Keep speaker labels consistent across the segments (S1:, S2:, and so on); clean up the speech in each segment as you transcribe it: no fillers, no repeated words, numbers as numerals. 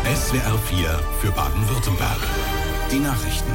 S1: SWR 4 für Baden-Württemberg. Die Nachrichten.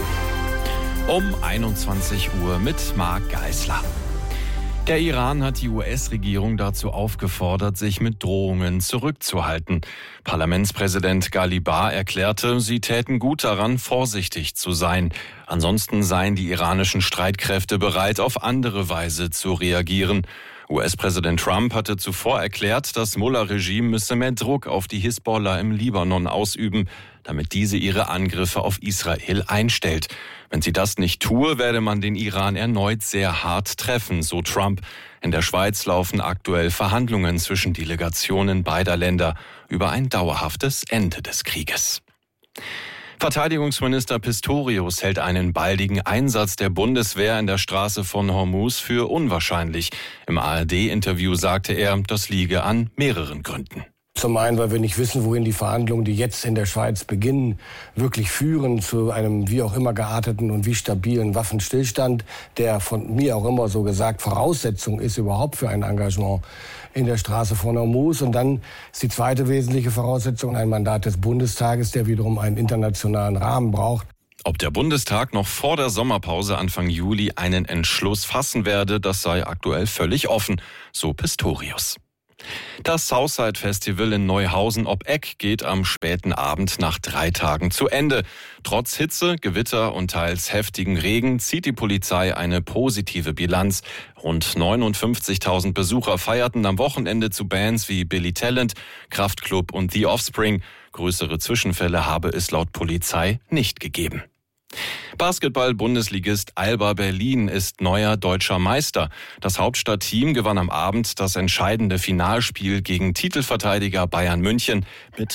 S2: Um 21 Uhr mit Marc Geisler. Der Iran hat die US-Regierung dazu aufgefordert, sich mit Drohungen zurückzuhalten. Parlamentspräsident Ghaliba erklärte, sie täten gut daran, vorsichtig zu sein. Ansonsten seien die iranischen Streitkräfte bereit, auf andere Weise zu reagieren. US-Präsident Trump hatte zuvor erklärt, das Mullah-Regime müsse mehr Druck auf die Hisbollah im Libanon ausüben, damit diese ihre Angriffe auf Israel einstellt. Wenn sie das nicht tue, werde man den Iran erneut sehr hart treffen, so Trump. In der Schweiz laufen aktuell Verhandlungen zwischen Delegationen beider Länder über ein dauerhaftes Ende des Krieges. Verteidigungsminister Pistorius hält einen baldigen Einsatz der Bundeswehr in der Straße von Hormuz für unwahrscheinlich. Im ARD-Interview sagte er, das liege an mehreren Gründen.
S3: Zum einen, weil wir nicht wissen, wohin die Verhandlungen, die jetzt in der Schweiz beginnen, wirklich führen zu einem wie auch immer gearteten und wie stabilen Waffenstillstand, der von mir auch immer so gesagt Voraussetzung ist überhaupt für ein Engagement in der Straße von Hormuz. Und dann ist die zweite wesentliche Voraussetzung ein Mandat des Bundestages, der wiederum einen internationalen Rahmen braucht.
S2: Ob der Bundestag noch vor der Sommerpause Anfang Juli einen Entschluss fassen werde, das sei aktuell völlig offen, so Pistorius. Das Southside Festival in Neuhausen ob Eck geht am späten Abend nach 3 Tagen zu Ende. Trotz Hitze, Gewitter und teils heftigen Regen zieht die Polizei eine positive Bilanz. Rund 59.000 Besucher feierten am Wochenende zu Bands wie Billy Talent, Kraftklub und The Offspring. Größere Zwischenfälle habe es laut Polizei nicht gegeben. Basketball-Bundesligist Alba Berlin ist neuer deutscher Meister. Das Hauptstadtteam gewann am Abend das entscheidende Finalspiel gegen Titelverteidiger Bayern München mit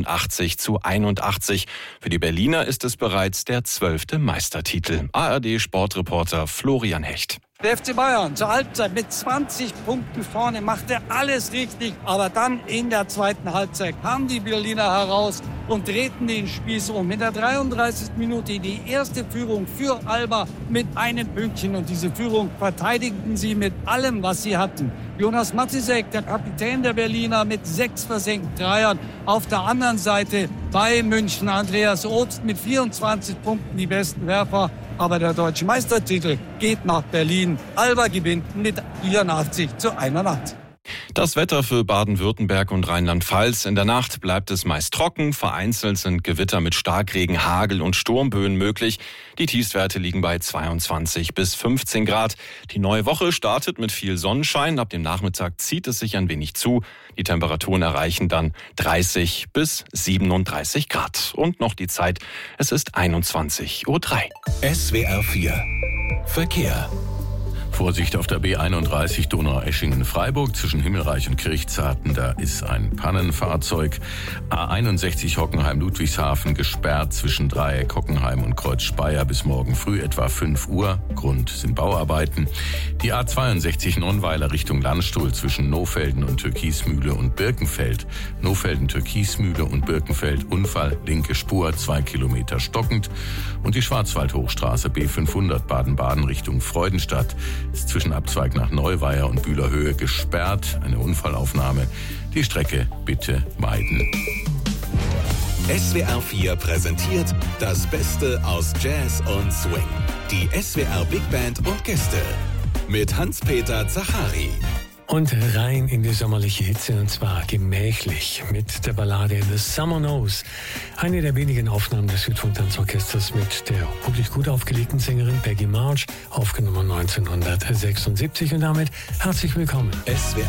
S2: 84-81. Für die Berliner ist es bereits der 12. Meistertitel. ARD-Sportreporter Florian Hecht.
S4: Der FC Bayern zur Halbzeit mit 20 Punkten vorne, machte alles richtig. Aber dann in der zweiten Halbzeit kamen die Berliner heraus und drehten den Spieß um. In der 33. Minute die erste Führung für Alba mit einem Pünktchen. Und diese Führung verteidigten sie mit allem, was sie hatten. Jonas Matisek, der Kapitän der Berliner, mit 6 versenkten Dreiern. Auf der anderen Seite bei München Andreas Obst mit 24 Punkten, die besten Werfer. Aber der deutsche Meistertitel geht nach Berlin. Alba gewinnt mit 84-81.
S2: Das Wetter für Baden-Württemberg und Rheinland-Pfalz. In der Nacht bleibt es meist trocken. Vereinzelt sind Gewitter mit Starkregen, Hagel und Sturmböen möglich. Die Tiefstwerte liegen bei 22 bis 15 Grad. Die neue Woche startet mit viel Sonnenschein. Ab dem Nachmittag zieht es sich ein wenig zu. Die Temperaturen erreichen dann 30 bis 37 Grad. Und noch die Zeit. Es ist 21:03 Uhr.
S1: SWR 4 Verkehr.
S5: Vorsicht auf der B31 Donaueschingen-Freiburg zwischen Himmelreich und Kirchzarten, da ist ein Pannenfahrzeug. A61 Hockenheim-Ludwigshafen gesperrt zwischen Dreieck Hockenheim und Kreuz Speyer bis morgen früh etwa 5 Uhr. Grund sind Bauarbeiten. Die A62 Nonnweiler Richtung Landstuhl zwischen Nohfelden und Türkismühle und Birkenfeld. Nohfelden-Türkismühle und Birkenfeld Unfall, linke Spur, 2 Kilometer stockend. Und die Schwarzwaldhochstraße B500 Baden-Baden Richtung Freudenstadt ist zwischen Abzweig nach Neuweier und Bühlerhöhe gesperrt. Eine Unfallaufnahme. Die Strecke bitte meiden.
S1: SWR 4 präsentiert das Beste aus Jazz und Swing. Die SWR Big Band und Gäste mit Hans-Peter Zachari.
S6: Und rein in die sommerliche Hitze, und zwar gemächlich mit der Ballade The Summer Knows. Eine der wenigen Aufnahmen des Südfunk-Tanzorchesters mit der wirklich gut aufgelegten Sängerin Peggy March, aufgenommen 1976. Und damit herzlich willkommen.
S1: SWR